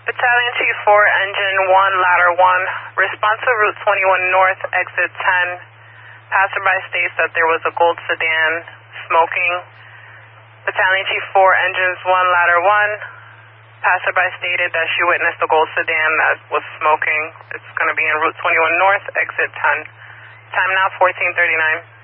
Battalion Chief 4, Engine 1, Ladder 1. Response to Route 21 North, exit 10. Passerby states that there was a gold sedan smoking. Battalion Chief 4, Engines 1, Ladder 1. Passerby stated that she witnessed a gold sedan that was smoking. It's going to be in Route 21 North, exit 10. Time now 14:39.